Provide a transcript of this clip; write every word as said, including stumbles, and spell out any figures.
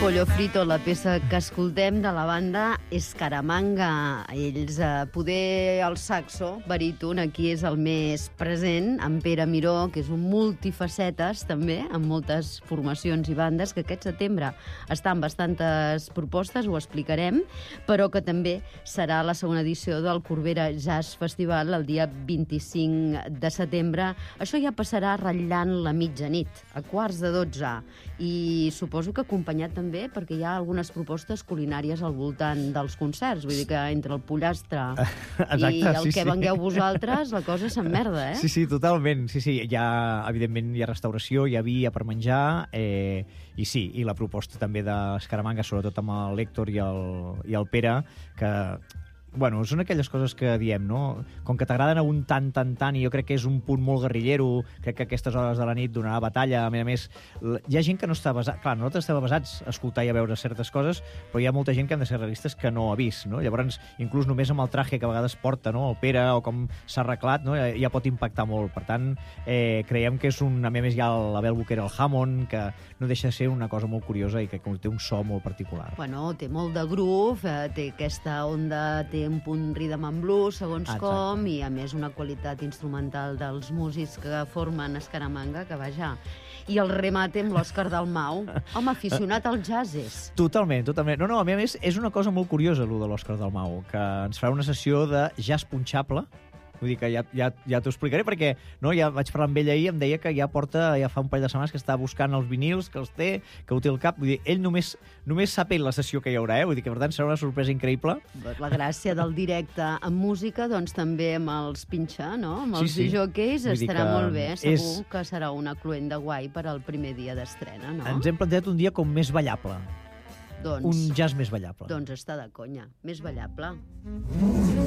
Pollo Frito, la peça que escoltem de la banda Escaramanga. Ells, eh, poder el saxo, baríton, aquí és el més present, en Pere Miró, que és un multifacetes, també, amb moltes formacions i bandes, que aquest setembre està amb bastantes propostes, ho explicarem, però que també serà la segona edició del Corbera Jazz Festival el dia vint-i-cinc de setembre. Això ja passarà ratllant la mitjanit, a quarts de dotze, i suposo que acompanyat també perquè hi ha algunes propostes culinàries al voltant dels concerts. Vull dir que entre el pollastre Exacte, i el sí, que sí. vengueu vosaltres, la cosa s'emmerda, eh? Sí, sí, totalment. Sí, sí, hi ha, evidentment, hi ha restauració, hi ha vi, hi ha per menjar, eh, i sí, i la proposta també d'Escaramanga, sobretot amb l'Héctor i, el, i el Pere, que... Bueno, són aquelles coses que diem, no? Com que t'agraden a un tant, tant, tant, i jo crec que és un punt molt guerrillero, crec que a aquestes hores de la nit donarà batalla. A més a més, hi ha gent que no està basat... Clar, nosaltres estem basats a escoltar i a veure certes coses, però hi ha molta gent que han de ser realistes que no ha vist, no? Llavors, inclús només amb el traje que a vegades porta, no? El Pere, o com s'ha arreglat, no? Ja pot impactar molt. Per tant, eh, creiem que és un... A més, hi ha l'Abel Boquera, el Hammond, que no deixa de ser una cosa molt curiosa i que té un so molt particular. Bueno, té molt de groove, eh, té aquesta onda, té un punt rhythm and blues, segons Exacte. com, i a més una qualitat instrumental dels músics que formen Escaramanga, que vaja. I el remate amb l'Òscar Dalmau. Home, aficionat al jazz és. Totalment, totalment. No, no, a més, és una cosa molt curiosa, allò de l'Òscar Dalmau, que ens farà una sessió de jazz punxable. Vull dir que ja, ja, ja t'ho explicaré, perquè no, ja vaig parlar amb ell ahir, em deia que ja porta, ja fa un parell de setmanes que està buscant els vinils, que els té, que ho té al cap. Vull dir, ell només, només sap ell la sessió que hi haurà, eh? Vull dir que, per tant, serà una sorpresa increïble. La gràcia del directe amb música, doncs també amb els pinxa, no? Amb els Sí, sí. disjòqueis Vull dir estarà que molt bé. Segur és- que serà una cluenda guai per al primer dia d'estrena, no? Ens hem plantejat un dia com més ballable. Doncs, Un jazz més ballable. doncs està de conya. Més ballable.